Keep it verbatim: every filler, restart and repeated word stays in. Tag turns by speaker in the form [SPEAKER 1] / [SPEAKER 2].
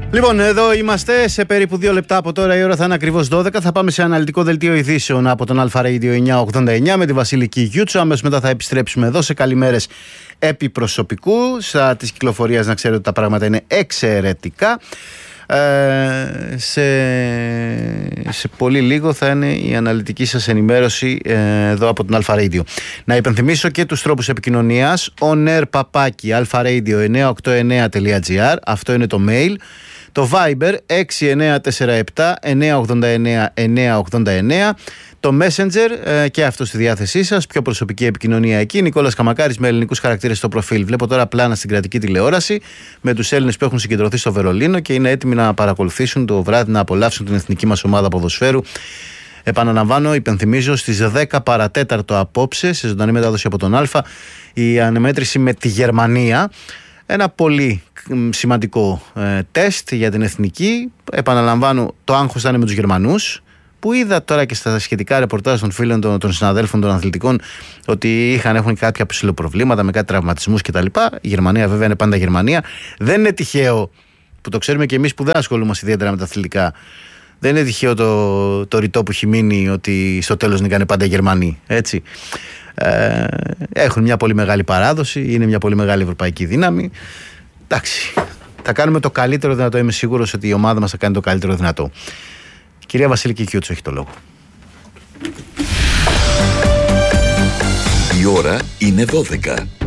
[SPEAKER 1] Λοιπόν, εδώ είμαστε σε περίπου δύο λεπτά από τώρα. Η ώρα θα είναι ακριβώς δώδεκα. Θα πάμε σε αναλυτικό δελτίο ειδήσεων από τον Αλφα Radio εννιακόσια ογδόντα εννιά με τη Βασιλική Γιούτσο. Αμέσως μετά θα επιστρέψουμε εδώ σε καλημέρες επί προσωπικού. Στα της κυκλοφορίας να ξέρετε ότι τα πράγματα είναι εξαιρετικά. Ε, σε, σε πολύ λίγο θα είναι η αναλυτική σας ενημέρωση ε, εδώ από τον Αλφα Radio. Να υπενθυμίσω και τους τρόπους επικοινωνίας. onair παπάκι αλφαραdio εννιακόσια ογδόντα εννιά τελεία τζι άρ. Αυτό είναι το mail. Το Viber έξι εννιά τέσσερα επτά εννιακόσια ογδόντα εννιά εννιακόσια ογδόντα εννιά. Το Messenger ε, και αυτό στη διάθεσή σας. Πιο προσωπική επικοινωνία εκεί. Νικόλας Καμακάρης με ελληνικούς χαρακτήρες στο προφίλ. Βλέπω τώρα πλάνα στην κρατική τηλεόραση με τους Έλληνες που έχουν συγκεντρωθεί στο Βερολίνο και είναι έτοιμοι να παρακολουθήσουν το βράδυ, να απολαύσουν την εθνική μας ομάδα ποδοσφαίρου. Επαναλαμβάνω, υπενθυμίζω στις δέκα παρατέταρτο απόψε, σε ζωντανή μετάδοση από τον Αλφα, η αναμέτρηση με τη Γερμανία. Ένα πολύ σημαντικό ε, τεστ για την εθνική. Επαναλαμβάνω, το άγχος θα είναι με τους Γερμανούς, που είδα τώρα και στα σχετικά ρεπορτάζ των φίλων των, των συναδέλφων των αθλητικών ότι είχαν, έχουν κάποια ψηλοπροβλήματα με κάτι τραυματισμούς κτλ. Η Γερμανία βέβαια είναι πάντα Γερμανία. Δεν είναι τυχαίο, που το ξέρουμε και εμείς που δεν ασχολούμαστε ιδιαίτερα με τα αθλητικά, δεν είναι τυχαίο το, το ρητό που έχει μείνει ότι στο τέλος νικάνε πάντα οι Γερμανοί. Έτσι. Ε, έχουν μια πολύ μεγάλη παράδοση, είναι μια πολύ μεγάλη ευρωπαϊκή δύναμη. Εντάξει, θα κάνουμε το καλύτερο δυνατό. Είμαι σίγουρος ότι η ομάδα μας θα κάνει το καλύτερο δυνατό. Κυρία Βασιλική Κιούτσο έχει το λόγο.
[SPEAKER 2] Η ώρα είναι δώδεκα.